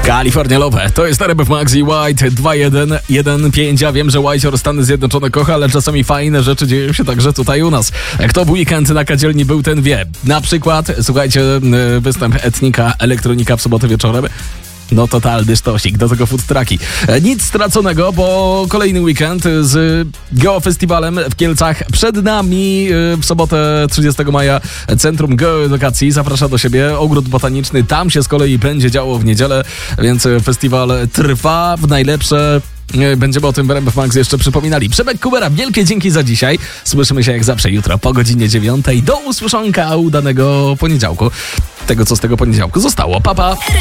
California Love, to jest RMF Max i White 2115. Ja wiem, że White Stany Zjednoczone kocha, ale czasami fajne rzeczy dzieją się także tutaj u nas. Kto w weekend na kadzielni był, ten wie. Na przykład, słuchajcie, występ Etnika Elektronika w sobotę wieczorem. No totalny sztosik, do tego food trucki. Nic straconego, bo kolejny weekend z Geofestiwalem w Kielcach przed nami. W sobotę 30 maja Centrum Geoedukacji zaprasza do siebie. Ogród Botaniczny, tam się z kolei będzie działo w niedzielę, więc festiwal trwa w najlepsze. Będziemy o tym w RMF Max jeszcze przypominali. Przemek Kubera, wielkie dzięki za dzisiaj. Słyszymy się jak zawsze jutro po godzinie 9. Do usłyszonka udanego poniedziałku. Tego, co z tego poniedziałku zostało. Pa, pa!